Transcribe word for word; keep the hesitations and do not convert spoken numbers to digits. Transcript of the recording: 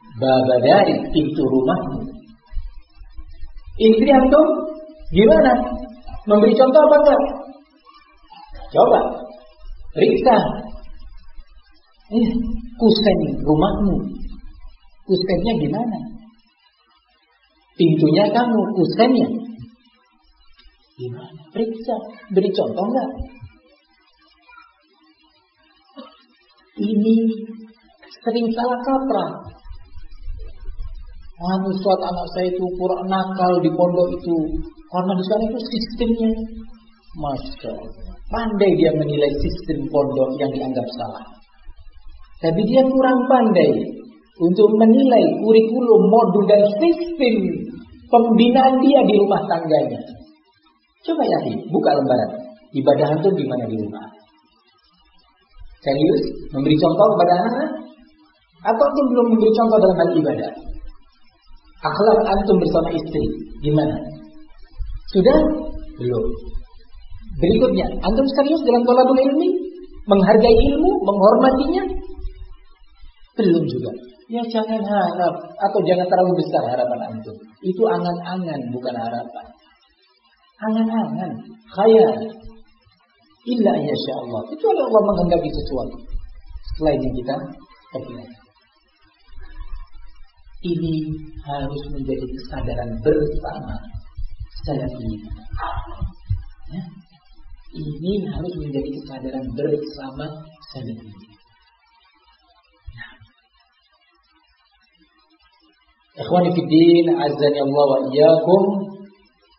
babadari, pintu rumahmu. Istri antum gimana? Memberi contoh apa enggak? Coba periksa. Eh, kusen rumahmu. Kusennya gimana? Pintunya kamu, kusennya gimana? Periksa. Beri contoh enggak? Ini sering salah kaprah. Anu suat anak saya itu kurang nakal di pondok itu karena di sana itu sistemnya, masya Allah, pandai dia menilai sistem pondok yang dianggap salah. Tapi dia kurang pandai untuk menilai kurikulum, modul dan sistem pembinaan dia di rumah tangganya. Coba ya, buka lembaran ibadah antum gimana di rumah. Serius memberi contoh kepada anak, atau antum belum memberi contoh dalam hal ibadah? Akhlak antum bersama istri gimana? Sudah? Belum. Berikutnya, antum serius dalam thalabul ilmi? Menghargai ilmu, menghormatinya? Belum juga. Ya jangan harap, atau jangan terlalu besar harapan antum. Itu angan-angan, bukan harapan. Angan-angan, khayal. Illa insya Allah. Itu adalah Allah menghendaki sesuatu selain yang kita perkirakan. Ini harus menjadi kesadaran bersama salafi. Ya. Ini harus menjadi kesadaran bersama salafi. Ikhwani fi din, azzani Allah wa iyyakum.